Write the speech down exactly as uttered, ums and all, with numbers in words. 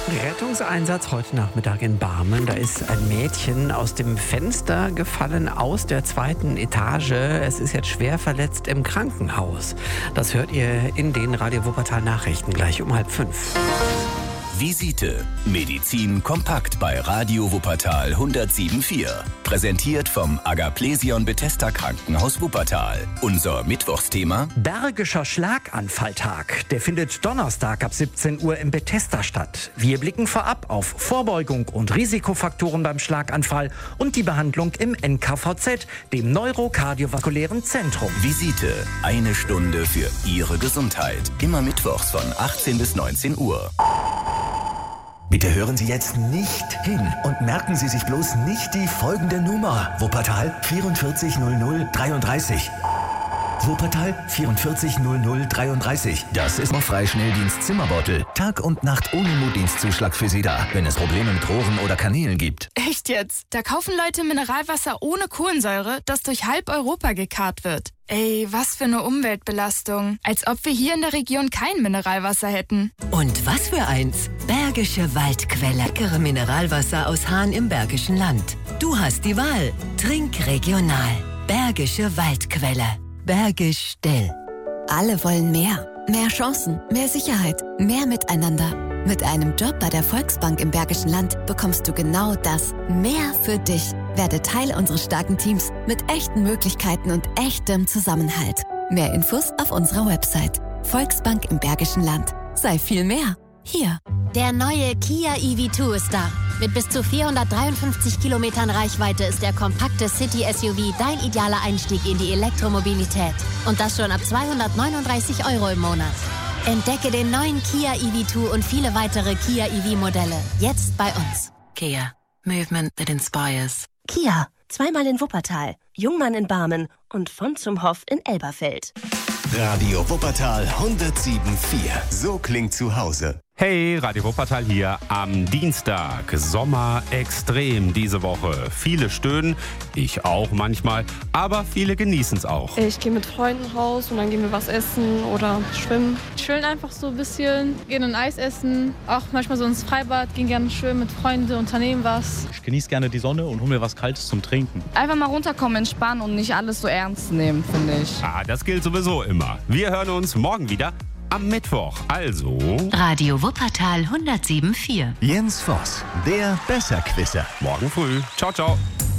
Rettungseinsatz heute Nachmittag in Barmen. Da ist ein Mädchen aus dem Fenster gefallen aus der zweiten Etage. Es ist jetzt schwer verletzt im Krankenhaus. Das hört ihr in den Radio Wuppertal Nachrichten gleich um halb fünf. Visite. Medizin kompakt bei Radio Wuppertal hundertsieben Komma vier. Präsentiert vom Agaplesion Bethesda Krankenhaus Wuppertal. Unser Mittwochsthema: Bergischer Schlaganfalltag. Der findet Donnerstag ab siebzehn Uhr im Bethesda statt. Wir blicken vorab auf Vorbeugung und Risikofaktoren beim Schlaganfall und die Behandlung im N K V Z, dem Neurokardiovaskulären Zentrum. Visite. Eine Stunde für Ihre Gesundheit. Immer mittwochs von achtzehn bis neunzehn Uhr. Bitte hören Sie jetzt nicht hin und merken Sie sich bloß nicht die folgende Nummer. Wuppertal vierundvierzig null null dreiunddreißig. Wuppertal vierundvierzig null null dreiunddreißig. Das ist noch Freischnelldienst Zimmerbeutel. Tag und Nacht ohne Notdienstzuschlag für Sie da, wenn es Probleme mit Rohren oder Kanälen gibt. Echt jetzt? Da kaufen Leute Mineralwasser ohne Kohlensäure, das durch halb Europa gekarrt wird. Ey, was für eine Umweltbelastung. Als ob wir hier in der Region kein Mineralwasser hätten. Und was für eins? Bergische Waldquelle. Leckere Mineralwasser aus Hahn im Bergischen Land. Du hast die Wahl. Trink regional. Bergische Waldquelle. Bergisch still. Alle wollen mehr. Mehr Chancen, mehr Sicherheit, mehr Miteinander. Mit einem Job bei der Volksbank im Bergischen Land bekommst du genau das. Mehr für dich. Werde Teil unseres starken Teams mit echten Möglichkeiten und echtem Zusammenhalt. Mehr Infos auf unserer Website. Volksbank im Bergischen Land. Sei viel mehr. Hier. Der neue Kia E V zwei ist da. Mit bis zu vierhundertdreiundfünfzig Kilometern Reichweite ist der kompakte City-S U V dein idealer Einstieg in die Elektromobilität. Und das schon ab zweihundertneununddreißig Euro im Monat. Entdecke den neuen Kia E V zwei und viele weitere Kia E V-Modelle. Jetzt bei uns. Kia. Movement that inspires. Kia. Zweimal in Wuppertal, Jungmann in Barmen und von zum Hof in Elberfeld. Radio Wuppertal hundertsieben Komma vier. So klingt zu Hause. Hey, Radio Wuppertal hier am Dienstag. Sommer extrem diese Woche. Viele stöhnen, ich auch manchmal, aber viele genießen es auch. Ich gehe mit Freunden raus und dann gehen wir was essen oder schwimmen. Chillen einfach so ein bisschen, gehen ein Eis essen, auch manchmal so ins Freibad, gehen gerne schwimmen mit Freunden, unternehmen was. Ich genieße gerne die Sonne und hole mir was Kaltes zum Trinken. Einfach mal runterkommen, entspannen und nicht alles so ernst nehmen, finde ich. Ah, das gilt sowieso immer. Wir hören uns morgen wieder. Am Mittwoch, also Radio Wuppertal hundertsieben Komma vier. Jens Voss, der Besserquisser. Morgen früh. Ciao, ciao.